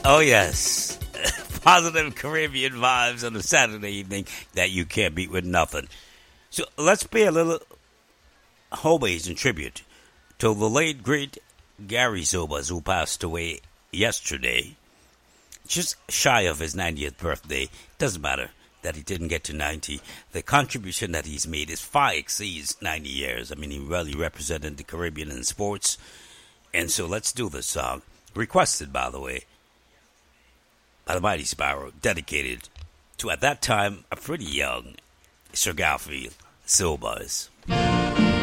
Oh, yes. Positive Caribbean vibes on a Saturday evening that you can't beat with nothing. So let's pay a little homage and tribute to the late, great Gary Sobers, who passed away yesterday, just shy of his 90th birthday. Doesn't matter that he didn't get to 90. The contribution that he's made is far exceeds 90 years. I mean, he really represented the Caribbean in sports. And so let's do this song. Requested, by the way, by the Mighty Sparrow, dedicated to, at that time, a pretty young Sir Garfield Sobers.